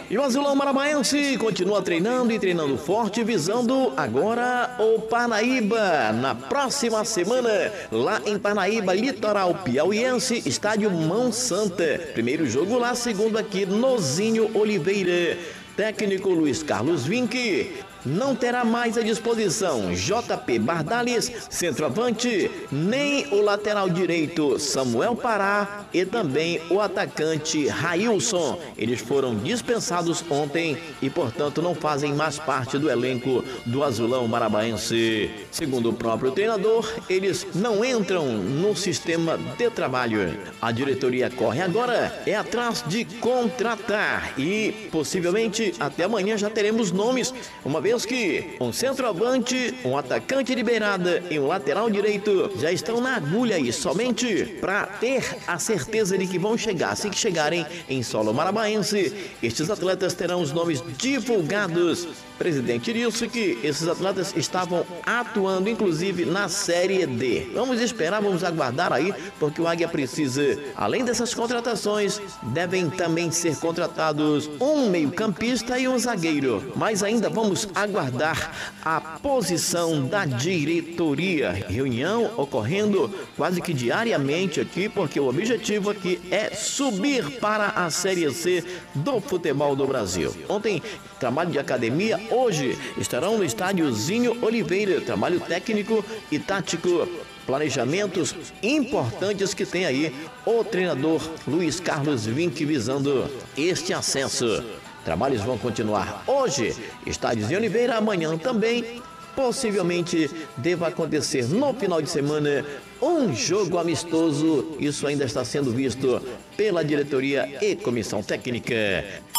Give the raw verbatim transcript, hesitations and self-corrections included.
E o Azulão Maranhense continua treinando e treinando forte, visando agora o Parnaíba. Na próxima semana, lá em Parnaíba, litoral piauiense, estádio Mão Santa. Primeiro jogo lá, segundo aqui, Nozinho Oliveira. Técnico Luiz Carlos Vinck. Não terá mais à disposição J P Bardales, centroavante, nem o lateral direito Samuel Pará e também o atacante Railson. Eles foram dispensados ontem e, portanto, não fazem mais parte do elenco do Azulão Maranhense. Segundo o próprio treinador, eles não entram no sistema de trabalho. A diretoria corre agora é atrás de contratar e, possivelmente, até amanhã já teremos nomes, uma vez que um centroavante, um atacante de beirada e um lateral direito já estão na agulha aí, somente para ter a certeza de que vão chegar. Assim que chegarem em solo maranhense, estes atletas terão os nomes divulgados. O presidente disse que esses atletas estavam atuando, inclusive, na Série D. Vamos esperar, vamos aguardar aí, porque o Águia precisa, além dessas contratações, devem também ser contratados um meio-campista e um zagueiro. Mas ainda vamos aguardar a posição da diretoria. Reunião ocorrendo quase que diariamente aqui, porque o objetivo aqui é subir para a Série C do futebol do Brasil. Ontem, trabalho de academia. Hoje estarão no estádiozinho Oliveira, trabalho técnico e tático, planejamentos importantes que tem aí o treinador Luiz Carlos Vinck visando este acesso. Trabalhos vão continuar hoje, estádiozinho Oliveira, amanhã também. Possivelmente deva acontecer no final de semana um jogo amistoso. Isso ainda está sendo visto pela diretoria e comissão técnica.